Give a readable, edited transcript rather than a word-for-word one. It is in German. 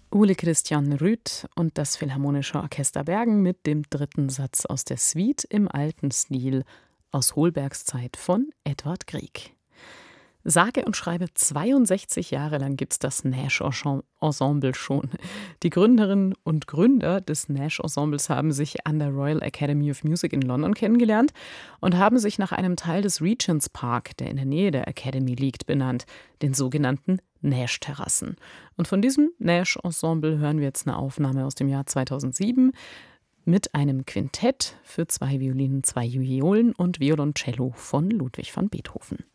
Ole Christian Rüth und das Philharmonische Orchester Bergen mit dem dritten Satz aus der Suite im alten Stil aus Holbergs Zeit von Edvard Grieg. Sage und schreibe 62 Jahre lang gibt's das Nash-Ensemble schon. Die Gründerinnen und Gründer des Nash-Ensembles haben sich an der Royal Academy of Music in London kennengelernt und haben sich nach einem Teil des Regent's Park, der in der Nähe der Academy liegt, benannt, den sogenannten Nash-Terrassen. Und von diesem Nash-Ensemble hören wir jetzt eine Aufnahme aus dem Jahr 2007 mit einem Quintett für 2 Violinen, 2 Violen und Violoncello von Ludwig van Beethoven.